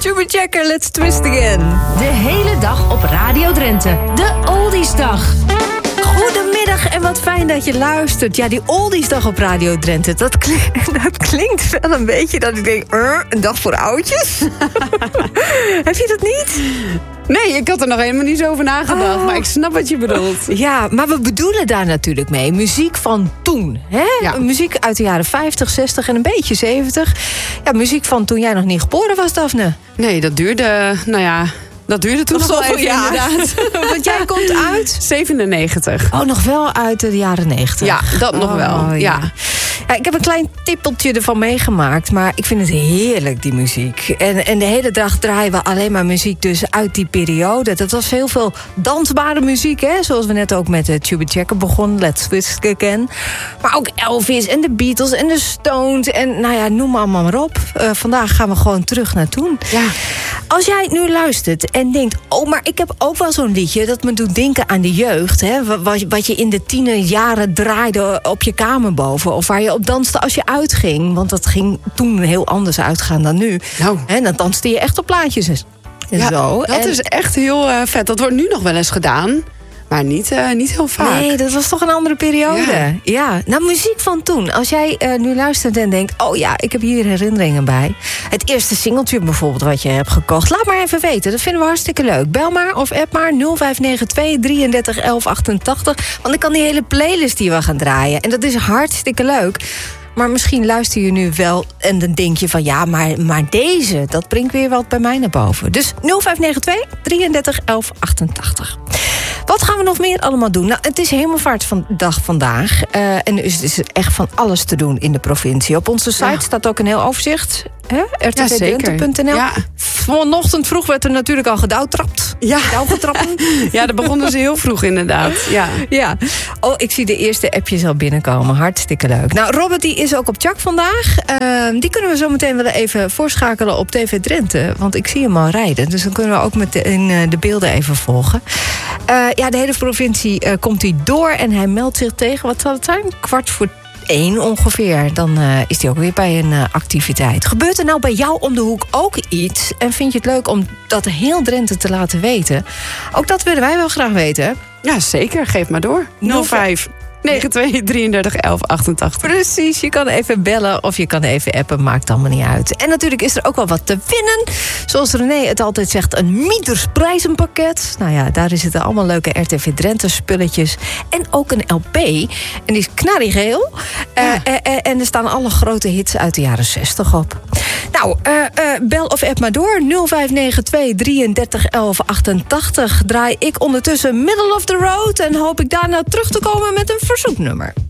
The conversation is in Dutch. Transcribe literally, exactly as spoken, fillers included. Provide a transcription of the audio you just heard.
Chubby Checker, let's twist again. De hele dag op Radio Drenthe. De Oldiesdag. Goedemiddag en wat fijn dat je luistert. Ja, die Oldiesdag op Radio Drenthe, dat, klink, dat klinkt wel een beetje dat ik denk... Uh, een dag voor oudjes? Heb je dat niet? Nee, ik had er nog helemaal niet zo over nagedacht. Oh. Maar ik snap wat je bedoelt. Ja, maar we bedoelen daar natuurlijk mee muziek van toen. Hè? Ja. Muziek uit de jaren vijftig, zestig en een beetje zeventig. Ja, muziek van toen jij nog niet geboren was, Daphne. Nee, dat duurde, nou ja... Dat duurde toen nog wel even, jaar. Inderdaad. Want jij komt uit? zevenennegentig. Oh, nog wel uit de jaren negentig. Ja, dat nog oh, wel. Ja. Ja. Ja, ik heb een klein tippeltje ervan meegemaakt, maar ik vind het heerlijk, die muziek. En, en de hele dag draaien we alleen maar muziek dus uit die periode. Dat was heel veel dansbare muziek, hè? Zoals we net ook met de Chubby Checker begonnen, Let's Twist Again. Maar ook Elvis en de Beatles en de Stones en nou ja, noem maar allemaal maar op. Uh, vandaag gaan we gewoon terug naar toen. Ja. Als jij nu luistert en denkt, oh, maar ik heb ook wel zo'n liedje dat me doet denken aan de jeugd, hè? Wat, wat je in de tienerjaren draaide op je kamer boven, of waar je op danste als je uitging. Want dat ging toen heel anders uitgaan dan nu. Nou. En dan danste je echt op plaatjes. En ja, zo. dat en... is echt heel uh, vet. Dat wordt nu nog wel eens gedaan. Maar niet, uh, niet heel vaak. Nee, dat was toch een andere periode. Ja. ja. Nou, muziek van toen. Als jij uh, nu luistert en denkt, oh ja, ik heb hier herinneringen bij. Het eerste singeltje bijvoorbeeld wat je hebt gekocht. Laat maar even weten, dat vinden we hartstikke leuk. Bel maar of app maar nul vijf negen twee, drieëndertig, elf achtentachtig. Want ik kan die hele playlist die we gaan draaien. En dat is hartstikke leuk. Maar misschien luister je nu wel en dan denk je van... ja, maar, maar deze, dat brengt weer wat bij mij naar boven. Dus nul vijf negen twee, drieëndertig, elf achtentachtig. Wat gaan we nog meer allemaal doen? Nou, het is Hemelvaartsdag vandaag. Uh, en dus is er echt van alles te doen in de provincie. Op onze site ja. staat ook een heel overzicht. R T V Drenthe punt n l. Ja. Vanochtend vroeg werd er natuurlijk al gedouwtrapt. Ja. Douwgetrappen. Ja, daar begonnen ze heel vroeg inderdaad. Ja. ja. Oh, ik zie de eerste appjes al binnenkomen. Hartstikke leuk. Nou, Robert die is ook op Tjak vandaag. Uh, die kunnen we zo meteen wel even voorschakelen op T V Drenthe. Want ik zie hem al rijden. Dus dan kunnen we ook meteen uh, de beelden even volgen. Uh, ja, de hele provincie uh, komt hij door. En hij meldt zich tegen, wat zal het zijn? Kwart voor één ongeveer. Dan uh, is hij ook weer bij een uh, activiteit. Gebeurt er nou bij jou om de hoek ook iets? En vind je het leuk om dat heel Drenthe te laten weten? Ook dat willen wij wel graag weten. Ja, zeker. Geef maar door. nul vijf negen twee, drieëndertig, elf achtentachtig. Precies, je kan even bellen of je kan even appen, maakt allemaal niet uit. En natuurlijk is er ook wel wat te winnen. Zoals René het altijd zegt, een Mieters prijzenpakket. Nou ja, daar zitten allemaal leuke R T V Drenthe spulletjes. En ook een L P. En die is knarrigeel. Ja. Uh, uh, uh, en er staan alle grote hits uit de jaren zestig op. Nou, uh, uh, bel of app maar door. nul vijf negen twee, drieëndertig, elf achtentachtig. Draai ik ondertussen Middle of the Road. En hoop ik daarna terug te komen met een verzoeknummer.